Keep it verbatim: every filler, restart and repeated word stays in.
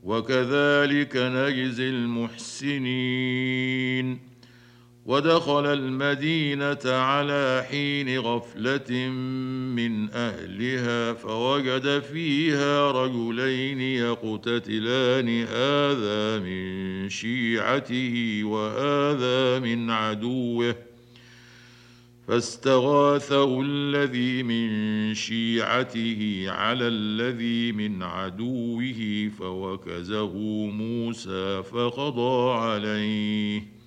وكذلك نجزي المحسنين. ودخل المدينة على حين غفلة من أهلها فوجد فيها رجلين يقتتلان هذا من شيعته وهذا من عدوه فاستغاثه الذي من شيعته على الذي من عدوه فوكزه موسى فقضى عليه